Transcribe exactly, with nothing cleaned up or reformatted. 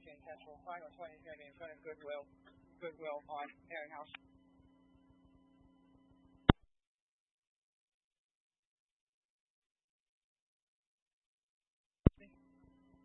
intentional crime. I'm pointing him in front of Goodwill, Goodwill on Herring House.